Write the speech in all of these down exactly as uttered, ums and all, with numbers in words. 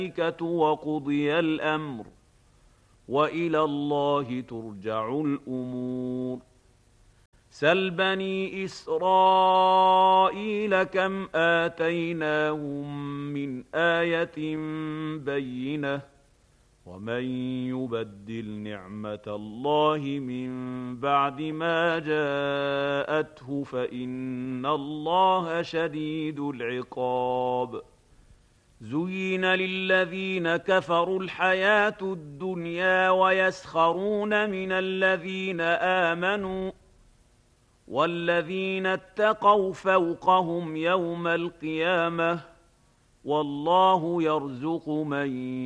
وقضي الأمر وإلى الله ترجع الأمور. سل بني إسرائيل كم آتيناهم من آية بينة ومن يبدل نعمة الله من بعد ما جاءته فإن الله شديد العقاب. زين للذين كفروا الحياة الدنيا ويسخرون من الذين آمنوا والذين اتقوا فوقهم يوم القيامة والله يرزق من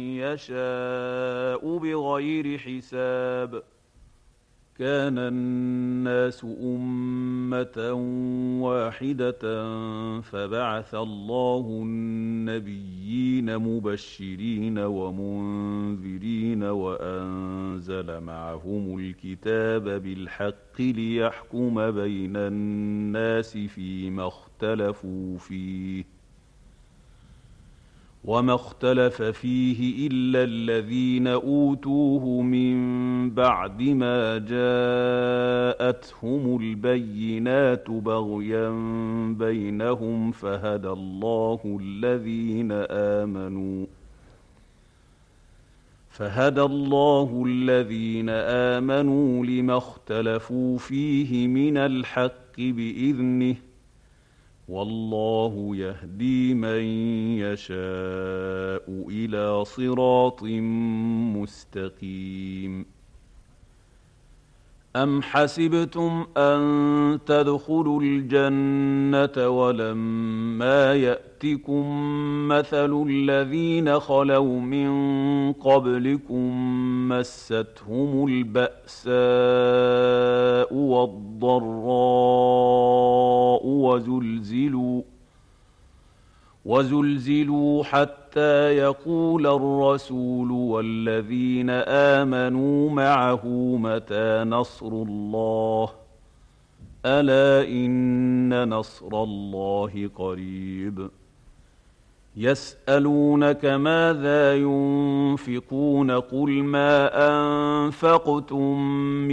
يشاء بغير حساب. كان الناس أمة واحدة فبعث الله النبيين مبشرين ومنذرين وأنزل معهم الكتاب بالحق ليحكم بين الناس فيما اختلفوا فيه وما اختلف فيه إلا الذين أوتوه من بعد ما جاءتهم البينات بغيا بينهم فهدى الله الذين آمنوا فهدى الله الذين آمنوا لما اختلفوا فيه من الحق بإذنه والله يهدي من يشاء إلى صراط مستقيم. أم حسبتم أن تدخلوا الجنة ولما يأتكم مثل الذين خلوا من قبلكم مستهم البأساء والضراء وزلزلوا وزلزلوا حتى يقول الرسول والذين آمنوا معه متى نصر الله ألا إن نصر الله قريب. يسألونك ماذا ينفقون قل ما أنفقتم